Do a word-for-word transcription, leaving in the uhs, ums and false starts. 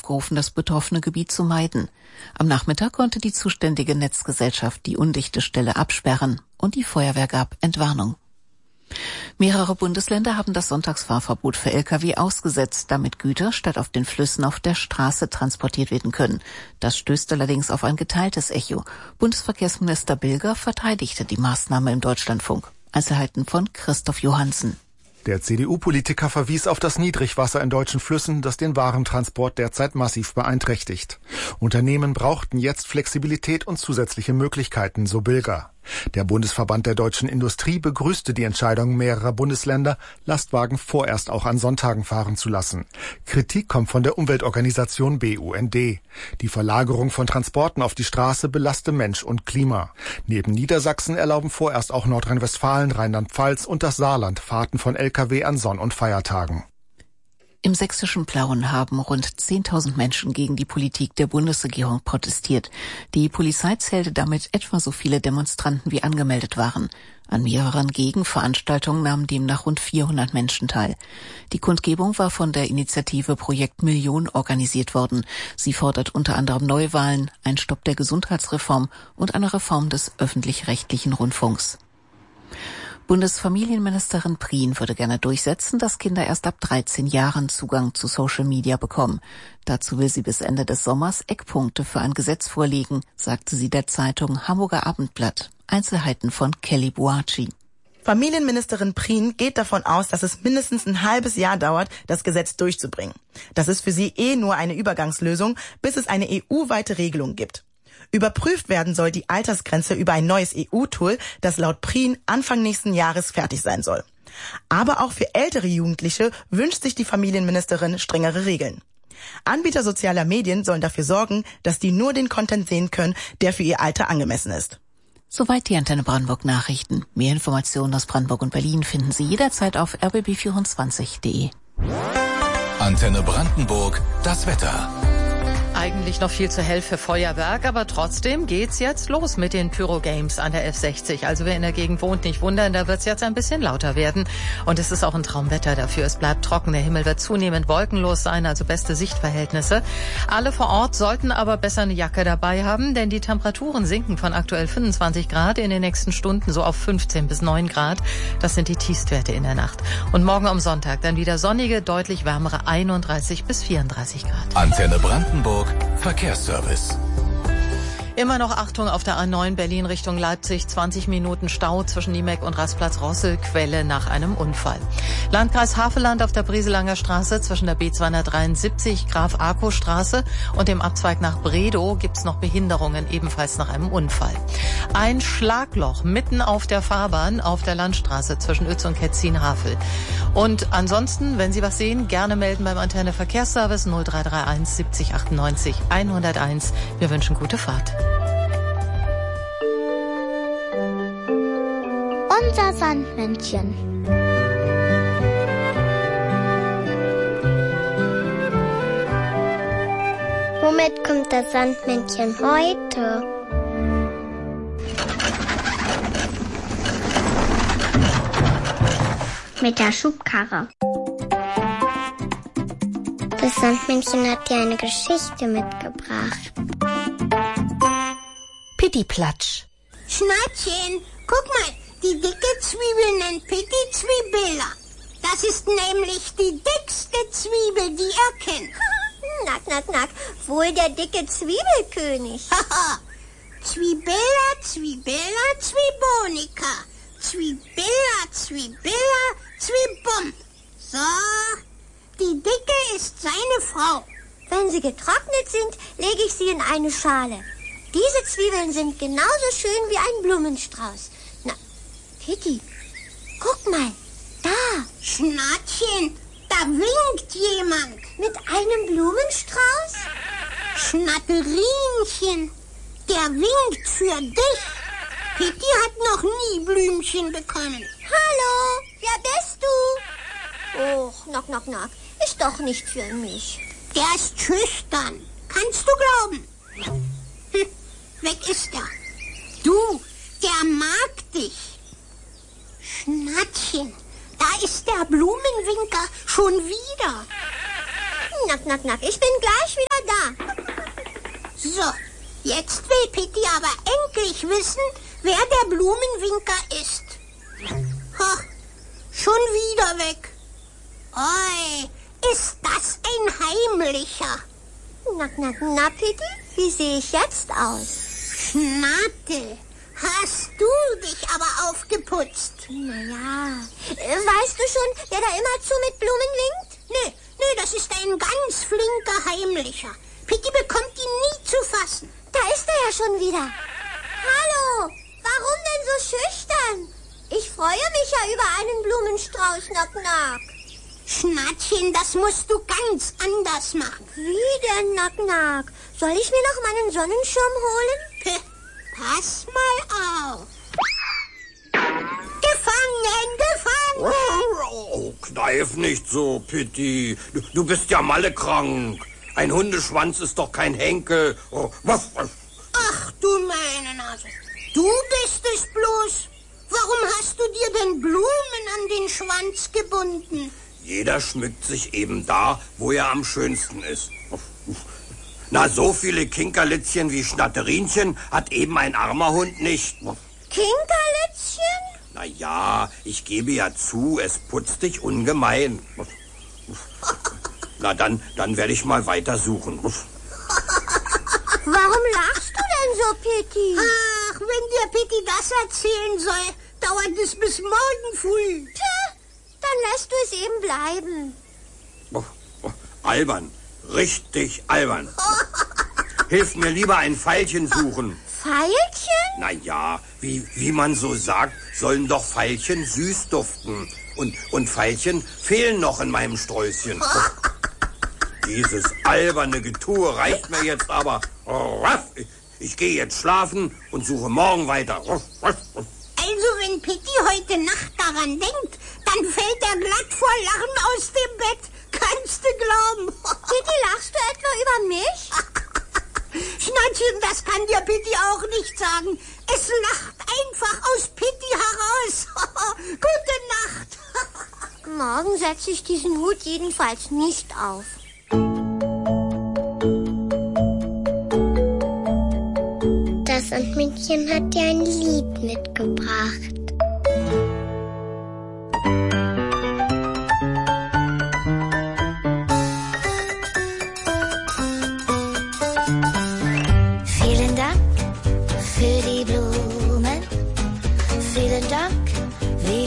aufgerufen, das betroffene Gebiet zu meiden. Am Nachmittag konnte die zuständige Netzgesellschaft die undichte Stelle absperren und die Feuerwehr gab Entwarnung. Mehrere Bundesländer haben das Sonntagsfahrverbot für L K W ausgesetzt, damit Güter statt auf den Flüssen auf der Straße transportiert werden können. Das stößt allerdings auf ein geteiltes Echo. Bundesverkehrsminister Bilger verteidigte die Maßnahme im Deutschlandfunk. Einzelheiten von Christoph Johansen. Der C D U-Politiker verwies auf das Niedrigwasser in deutschen Flüssen, das den Warentransport derzeit massiv beeinträchtigt. Unternehmen brauchten jetzt Flexibilität und zusätzliche Möglichkeiten, so Bilger. Der Bundesverband der deutschen Industrie begrüßte die Entscheidung mehrerer Bundesländer, Lastwagen vorerst auch an Sonntagen fahren zu lassen. Kritik kommt von der Umweltorganisation B U N D. Die Verlagerung von Transporten auf die Straße belaste Mensch und Klima. Neben Niedersachsen erlauben vorerst auch Nordrhein-Westfalen, Rheinland-Pfalz und das Saarland Fahrten von L K W an Sonn- und Feiertagen. Im sächsischen Plauen haben rund zehntausend Menschen gegen die Politik der Bundesregierung protestiert. Die Polizei zählte damit etwa so viele Demonstranten, wie angemeldet waren. An mehreren Gegenveranstaltungen nahmen demnach rund vierhundert Menschen teil. Die Kundgebung war von der Initiative Projekt Million organisiert worden. Sie fordert unter anderem Neuwahlen, einen Stopp der Gesundheitsreform und eine Reform des öffentlich-rechtlichen Rundfunks. Bundesfamilienministerin Prien würde gerne durchsetzen, dass Kinder erst ab dreizehn Jahren Zugang zu Social Media bekommen. Dazu will sie bis Ende des Sommers Eckpunkte für ein Gesetz vorlegen, sagte sie der Zeitung Hamburger Abendblatt. Einzelheiten von Kelly Buaci. Familienministerin Prien geht davon aus, dass es mindestens ein halbes Jahr dauert, das Gesetz durchzubringen. Das ist für sie eh nur eine Übergangslösung, bis es eine E U-weite Regelung gibt. Überprüft werden soll die Altersgrenze über ein neues E U-Tool, das laut Prien Anfang nächsten Jahres fertig sein soll. Aber auch für ältere Jugendliche wünscht sich die Familienministerin strengere Regeln. Anbieter sozialer Medien sollen dafür sorgen, dass die nur den Content sehen können, der für ihr Alter angemessen ist. Soweit die Antenne Brandenburg Nachrichten. Mehr Informationen aus Brandenburg und Berlin finden Sie jederzeit auf r b b vierundzwanzig punkt d e. Antenne Brandenburg, das Wetter. Eigentlich noch viel zu hell für Feuerwerk, aber trotzdem geht's jetzt los mit den Pyro-Games an der F sechzig. Also wer in der Gegend wohnt, nicht wundern, da wird's jetzt ein bisschen lauter werden. Und es ist auch ein Traumwetter dafür. Es bleibt trocken, der Himmel wird zunehmend wolkenlos sein, also beste Sichtverhältnisse. Alle vor Ort sollten aber besser eine Jacke dabei haben, denn die Temperaturen sinken von aktuell fünfundzwanzig Grad in den nächsten Stunden so auf fünfzehn bis neun Grad. Das sind die Tiefstwerte in der Nacht. Und morgen am Sonntag dann wieder sonnige, deutlich wärmere einunddreißig bis vierunddreißig Grad. Antenne Brandenburg Verkehrsservice. Immer noch Achtung auf der A neun Berlin Richtung Leipzig. zwanzig Minuten Stau zwischen Niemeck und Rastplatz Rossel, Quelle nach einem Unfall. Landkreis Havelland auf der Brieselanger Straße zwischen der B zweihundertdreiundsiebzig Graf-Arco-Straße und dem Abzweig nach Bredow gibt's noch Behinderungen, ebenfalls nach einem Unfall. Ein Schlagloch mitten auf der Fahrbahn auf der Landstraße zwischen Uetz und Ketzin-Havel. Und ansonsten, wenn Sie was sehen, gerne melden beim Antenne Verkehrsservice null drei drei eins siebzig achtundneunzig hunderteins. Wir wünschen gute Fahrt. Unser Sandmännchen. Womit kommt das Sandmännchen heute? Mit der Schubkarre. Das Sandmännchen hat dir eine Geschichte mitgebracht. Pittiplatsch. Schneidchen, guck mal, die dicke Zwiebel nennt Pitti Zwiebilla. Das ist nämlich die dickste Zwiebel, die er kennt. Nack, nack, nack, wohl der dicke Zwiebelkönig. Haha, Zwiebilla, Zwiebilla, Zwiebonika. Zwiebilla, Zwiebilla, Zwiebum. So, die Dicke ist seine Frau. Wenn sie getrocknet sind, lege ich sie in eine Schale. Diese Zwiebeln sind genauso schön wie ein Blumenstrauß. Na, Pitti, guck mal, da. Schnattchen, da winkt jemand. Mit einem Blumenstrauß? Schnatterinchen, der winkt für dich. Pitti hat noch nie Blümchen bekommen. Hallo, wer bist du? Och, knock, knock, knock, ist doch nicht für mich. Der ist schüchtern, kannst du glauben. Hm, weg ist er. Du, der mag dich. Schnattchen, da ist der Blumenwinker schon wieder. Nack, nack, nack, ich bin gleich wieder Jetzt will Pitti aber endlich wissen, wer der Blumenwinker ist. Ha, schon wieder weg. Oi, ist das ein heimlicher? Na, na, na, Pitti, wie sehe ich jetzt aus? Schnatte, hast du dich aber aufgeputzt? Naja, weißt du schon, wer da immerzu mit Blumen winkt? Nee, nee, das ist ein ganz flinker Heimlicher. Pitti bekommt ihn nie zu fassen. Da ist er ja schon wieder. Hallo, warum denn so schüchtern? Ich freue mich ja über einen Blumenstrauß, Nack, Nack. Schnattchen, das musst du ganz anders machen. Wie denn, Nack, Nack? Soll ich mir noch meinen Sonnenschirm holen? Pass mal auf. Gefangen, gefangen! Oh, kneif nicht so, Pitti. Du, du bist ja mallekrank. Ein Hundeschwanz ist doch kein Henkel. Oh, was, was? Ach du meine Nase. Du bist es bloß. Warum hast du dir denn Blumen an den Schwanz gebunden? Jeder schmückt sich eben da, wo er am schönsten ist. Na, so viele Kinkerlitzchen wie Schnatterinchen hat eben ein armer Hund nicht. Kinkerlitzchen? Na ja, ich gebe ja zu, es putzt dich ungemein. Na, dann, dann werde ich mal weitersuchen. Warum lachst du denn so, Pitti? Ach, wenn dir Pitti das erzählen soll, dauert es bis morgen früh. Tja, dann lässt du es eben bleiben. Oh, oh, albern, richtig albern. Hilf mir lieber ein Veilchen suchen. Veilchen? Na ja, wie, wie man so sagt, sollen doch Veilchen süß duften. Und, und Veilchen fehlen noch in meinem Sträußchen. Dieses alberne Getue reicht mir jetzt aber. Ich, ich gehe jetzt schlafen und suche morgen weiter. Also wenn Pitti heute Nacht daran denkt, dann fällt er glatt vor Lachen aus dem Bett. Kannst du glauben? Pitti, lachst du etwa über mich? Schnattchen, das kann dir Pitti auch nicht sagen. Es lacht einfach aus Pitti heraus. Gute Nacht. Morgen setze ich diesen Hut jedenfalls nicht auf. Das Sandmännchen hat dir ein Lied mitgebracht.